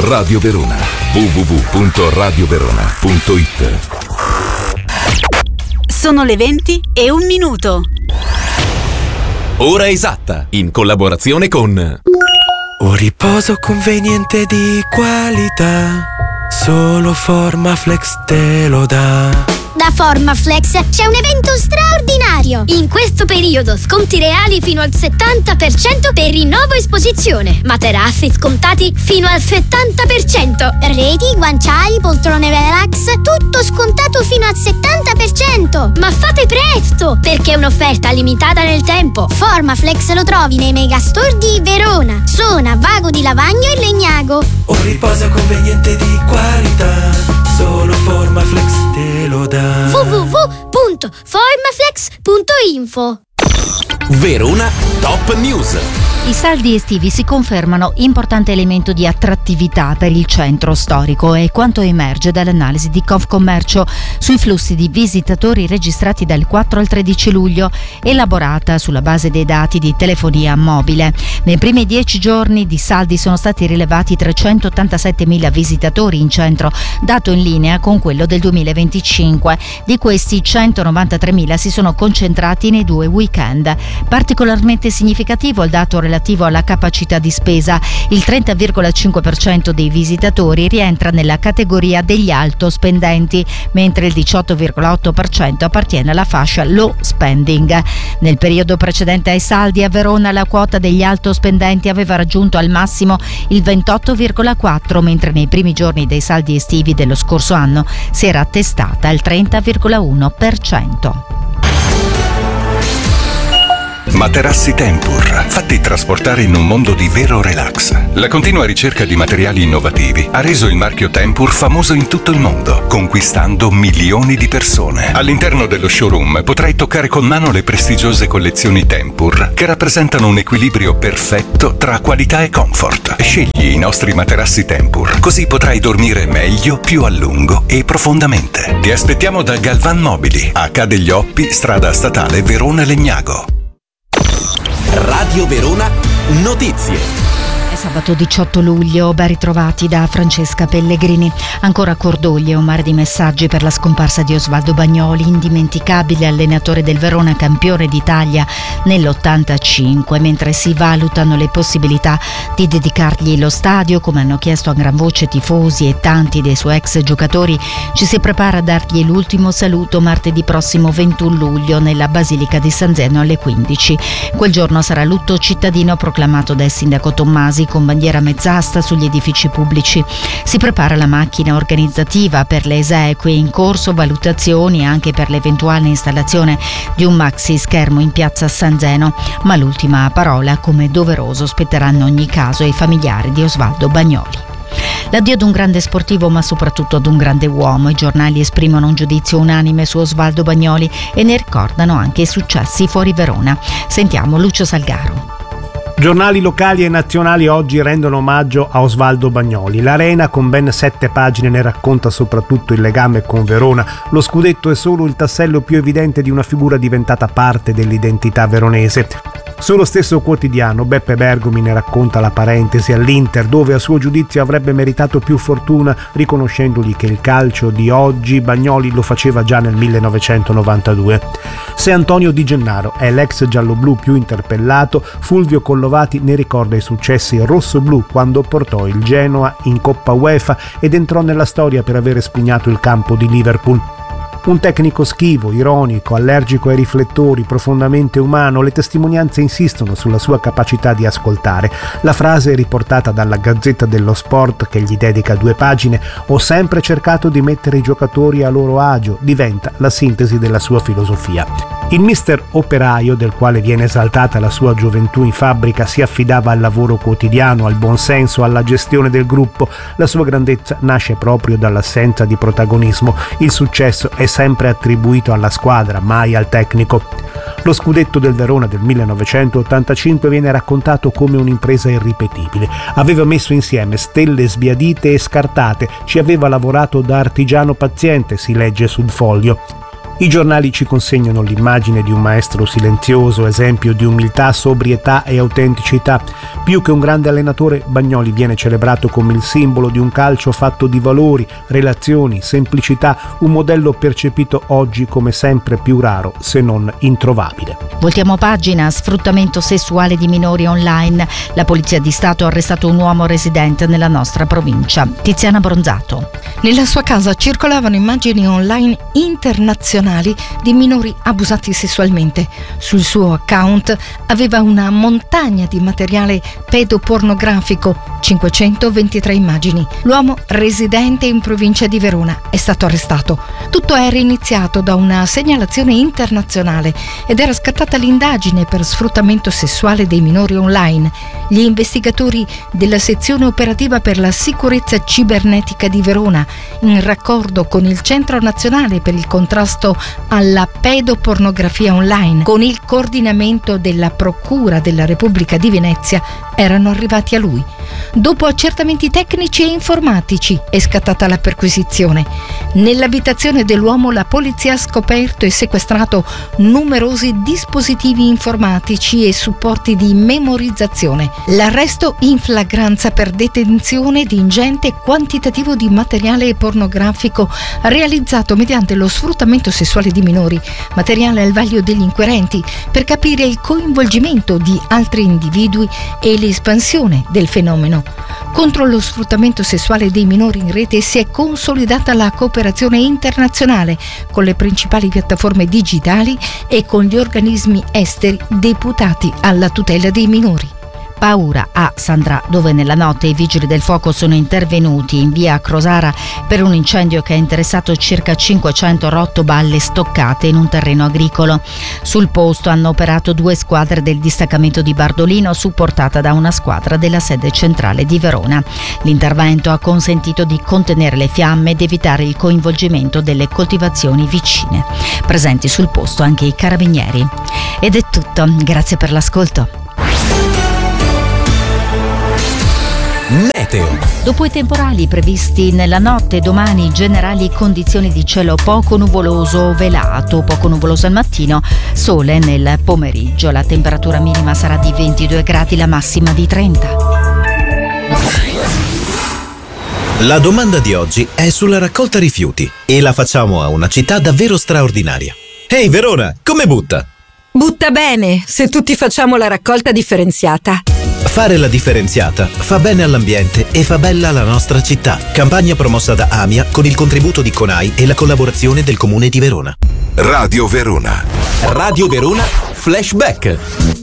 Radio Verona. www.radioverona.it. Sono le 20:01. Ora esatta, in collaborazione con Un riposo conveniente di qualità, solo Formaflex te lo dà. Da Formaflex c'è un evento straordinario. In questo periodo sconti reali fino al 70% per rinnovo esposizione. Materassi scontati fino al 70%. Reti, guanciali, poltrone relax, tutto scontato fino al 70%. Ma fate presto, perché è un'offerta limitata nel tempo. Formaflex lo trovi nei megastore di Verona, Sona, Vago di Lavagno e Legnago. Un riposo conveniente di qualità, solo Formaflex te lo dà. www.formaflex.info. Verona Top News. I saldi estivi si confermano importante elemento di attrattività per il centro storico, e quanto emerge dall'analisi di Confcommercio sui flussi di visitatori registrati dal 4 al 13 luglio, elaborata sulla base dei dati di telefonia mobile. Nei primi 10 giorni di saldi sono stati rilevati 387.000 visitatori in centro, dato in linea con quello del 2025. Di questi 193.000 si sono concentrati nei 2 weekend. Particolarmente significativo il dato relativo alla capacità di spesa. Il 30,5% dei visitatori rientra nella categoria degli alto spendenti, mentre il 18,8% appartiene alla fascia low spending. Nel periodo precedente ai saldi a Verona la quota degli alto spendenti aveva raggiunto al massimo il 28,4%, mentre nei primi giorni dei saldi estivi dello scorso anno si era attestata al 30,1%. Materassi Tempur, fatti trasportare in un mondo di vero relax. La continua ricerca di materiali innovativi ha reso il marchio Tempur famoso in tutto il mondo, conquistando milioni di persone. All'interno dello showroom potrai toccare con mano le prestigiose collezioni Tempur, che rappresentano un equilibrio perfetto tra qualità e comfort. Scegli i nostri materassi Tempur, così potrai dormire meglio, più a lungo e profondamente. Ti aspettiamo da Galvan Mobili, a Ca' degli Oppi, strada statale Verona Legnago. Radio Verona Notizie. È sabato 18 luglio, ben ritrovati da Francesca Pellegrini. Ancora cordoglio e un mare di messaggi per la scomparsa di Osvaldo Bagnoli, indimenticabile allenatore del Verona, campione d'Italia nell'85, mentre si valutano le possibilità di dedicargli lo stadio, come hanno chiesto a gran voce tifosi e tanti dei suoi ex giocatori. Ci si prepara a dargli l'ultimo saluto martedì prossimo 21 luglio nella Basilica di San Zeno alle 15. Quel giorno sarà lutto cittadino proclamato dal sindaco Tommasi con bandiera mezz'asta sugli edifici pubblici. Si prepara la macchina organizzativa per le esequie, in corso valutazioni anche per l'eventuale installazione di un maxi schermo in piazza San Zeno, ma l'ultima parola, come doveroso, spetterà in ogni caso ai familiari di Osvaldo Bagnoli. L'addio ad un grande sportivo, ma soprattutto ad un grande uomo. I giornali esprimono un giudizio unanime su Osvaldo Bagnoli e ne ricordano anche i successi fuori Verona. Sentiamo Lucio Salgaro. Giornali locali e nazionali oggi rendono omaggio a Osvaldo Bagnoli. L'Arena, con ben 7 pagine, ne racconta soprattutto il legame con Verona. Lo scudetto è solo il tassello più evidente di una figura diventata parte dell'identità veronese. Sullo stesso quotidiano Beppe Bergomi ne racconta la parentesi all'Inter, dove a suo giudizio avrebbe meritato più fortuna, riconoscendogli che il calcio di oggi Bagnoli lo faceva già nel 1992. Se Antonio Di Gennaro è l'ex gialloblu più interpellato, Fulvio Collovati ne ricorda i successi rossoblù quando portò il Genoa in Coppa UEFA ed entrò nella storia per aver spugnato il campo di Liverpool. Un tecnico schivo, ironico, allergico ai riflettori, profondamente umano, le testimonianze insistono sulla sua capacità di ascoltare. La frase riportata dalla Gazzetta dello Sport, che gli dedica 2 pagine, "Ho sempre cercato di mettere i giocatori a loro agio", diventa la sintesi della sua filosofia. Il mister operaio, del quale viene esaltata la sua gioventù in fabbrica, si affidava al lavoro quotidiano, al buonsenso, alla gestione del gruppo. La sua grandezza nasce proprio dall'assenza di protagonismo. Il successo è sempre attribuito alla squadra, mai al tecnico. Lo scudetto del Verona del 1985 viene raccontato come un'impresa irripetibile. Aveva messo insieme stelle sbiadite e scartate, ci aveva lavorato da artigiano paziente, si legge sul foglio. I giornali ci consegnano l'immagine di un maestro silenzioso, esempio di umiltà, sobrietà e autenticità. Più che un grande allenatore, Bagnoli viene celebrato come il simbolo di un calcio fatto di valori, relazioni, semplicità, un modello percepito oggi come sempre più raro, se non introvabile. Voltiamo pagina. Sfruttamento sessuale di minori online. La Polizia di Stato ha arrestato un uomo residente nella nostra provincia. Tiziana Bronzato. Nella sua casa circolavano immagini online internazionali di minori abusati sessualmente. Sul suo account aveva una montagna di materiale pedopornografico, 523 immagini. L'uomo, residente in provincia di Verona, è stato arrestato. Tutto era iniziato da una segnalazione internazionale ed era scattata l'indagine per sfruttamento sessuale dei minori online. Gli investigatori della sezione operativa per la sicurezza cibernetica di Verona, in raccordo con il Centro Nazionale per il contrasto alla pedopornografia online, con il coordinamento della Procura della Repubblica di Venezia, erano arrivati a lui. Dopo accertamenti tecnici e informatici è scattata la perquisizione. Nell'abitazione dell'uomo la polizia ha scoperto e sequestrato numerosi dispositivi informatici e supporti di memorizzazione. L'arresto in flagranza per detenzione di ingente quantitativo di materiale pornografico realizzato mediante lo sfruttamento sessuale di minori, materiale al vaglio degli inquirenti per capire il coinvolgimento di altri individui e l'espansione del fenomeno. Contro lo sfruttamento sessuale dei minori in rete si è consolidata la cooperazione internazionale con le principali piattaforme digitali e con gli organismi esteri deputati alla tutela dei minori. Paura a Sandrà, dove nella notte i vigili del fuoco sono intervenuti in via Crosara per un incendio che ha interessato circa 500 rottoballe stoccate in un terreno agricolo. Sul posto hanno operato 2 squadre del distaccamento di Bardolino, supportata da una squadra della sede centrale di Verona. L'intervento ha consentito di contenere le fiamme ed evitare il coinvolgimento delle coltivazioni vicine. Presenti sul posto anche i carabinieri. Ed è tutto, grazie per l'ascolto. Meteo. Dopo i temporali previsti nella notte, domani generali condizioni di cielo poco nuvoloso o velato, poco nuvoloso al mattino, sole nel pomeriggio. La temperatura minima sarà di 22 gradi, la massima di 30. La domanda di oggi è sulla raccolta rifiuti e la facciamo a una città davvero straordinaria. Ehi Verona, come butta? Butta bene, se tutti facciamo la raccolta differenziata. Fare la differenziata fa bene all'ambiente e fa bella la nostra città. Campagna promossa da AMIA con il contributo di CONAI e la collaborazione del Comune di Verona. Radio Verona. Radio Verona Flashback.